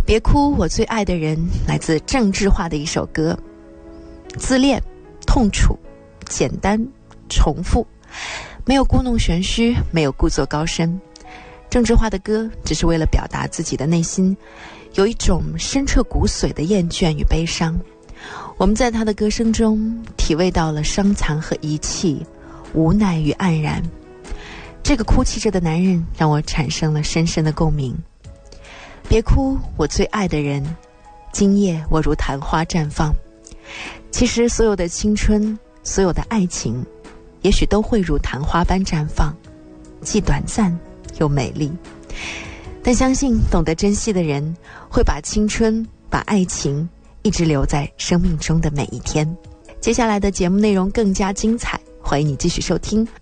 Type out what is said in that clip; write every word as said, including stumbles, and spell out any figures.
别哭，我最爱的人，来自郑智化的一首歌。自恋、痛楚、简单、重复，没有故弄玄虚，没有故作高深。郑智化的歌只是为了表达自己的内心有一种深彻骨髓的厌倦与悲伤。我们在他的歌声中体味到了伤残和遗弃，无奈与黯然。这个哭泣着的男人让我产生了深深的共鸣。别哭，我最爱的人，今夜我如昙花绽放。其实所有的青春，所有的爱情，也许都会如昙花般绽放，既短暂又美丽。但相信懂得珍惜的人，会把青春，把爱情一直留在生命中的每一天。接下来的节目内容更加精彩，欢迎你继续收听